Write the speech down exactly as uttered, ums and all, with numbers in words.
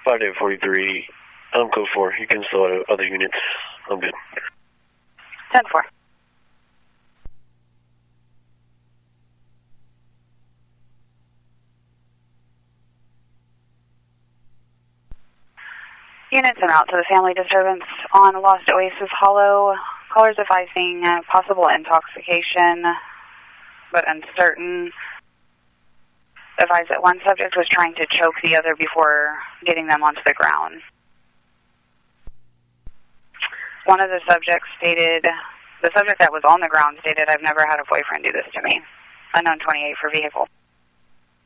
five David forty-three, um, code four. You can still have other units. I'm good. ten four. Units en route to the family disturbance on Lost Oasis Hollow. Callers advising uh, possible intoxication, but uncertain. Advised that one subject was trying to choke the other before getting them onto the ground. One of the subjects stated, the subject that was on the ground stated, "I've never had a boyfriend do this to me." Unknown twenty-eight for vehicle.